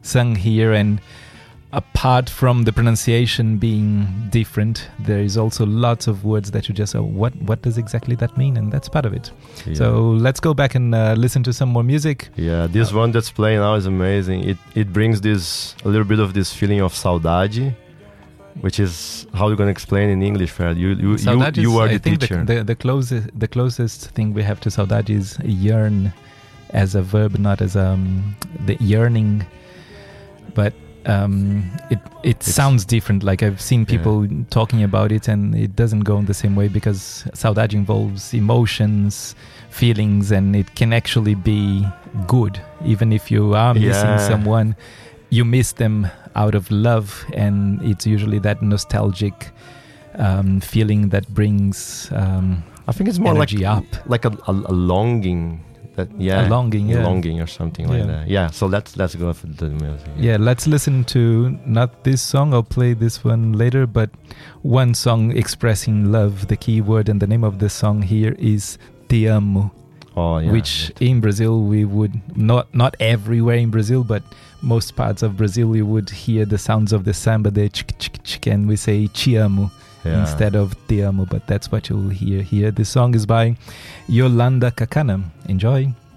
sung here, and apart from the pronunciation being different, there is also lots of words that you just say, what does exactly that mean? And that's part of it. Yeah. So let's go back and listen to some more music. Yeah, this one that's playing now is amazing. It brings a little bit of this feeling of saudade, which is how you're going to explain in English, Fred. You are the teacher. The closest thing we have to saudade is yearn as a verb, not as the yearning, but it sounds different. Like I've seen people talking about it, and it doesn't go in the same way, because saudade involves emotions, feelings, and it can actually be good. Even if you are missing someone, you miss them out of love, and it's usually that nostalgic feeling that brings I think it's more like a longing. A longing or something like that. Yeah, so let's go for the music. Yeah, let's listen to not this song. I'll play this one later, but one song expressing love. The key word and the name of the song here is Te Amo. Oh, yeah. Which in Brazil we would not everywhere in Brazil, but most parts of Brazil we would hear the sounds of the samba, the chick chick chick, and we say Te Amo. Yeah. Instead of Te Amo, but that's what you'll hear here. This song is by Yolanda Kakana. Enjoy.